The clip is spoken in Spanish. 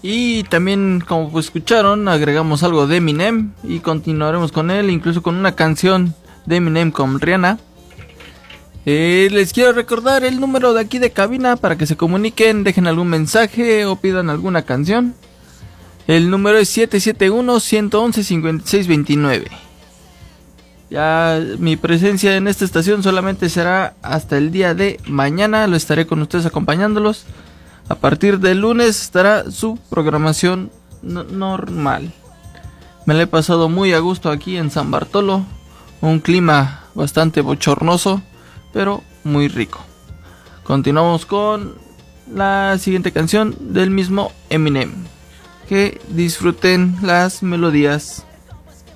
Y también, como pues escucharon, agregamos algo de Eminem y continuaremos con él, incluso con una canción de Eminem con Rihanna. Les quiero recordar el número de aquí de cabina para que se comuniquen, dejen algún mensaje o pidan alguna canción. El número es 771-111-5629. Ya mi presencia en esta estación solamente será hasta el día de mañana. Lo estaré con ustedes acompañándolos. A partir del lunes estará su programación normal. Me la he pasado muy a gusto aquí en San Bartolo. Un clima bastante bochornoso, pero muy rico. Continuamos con la siguiente canción del mismo Eminem. Que disfruten las melodías.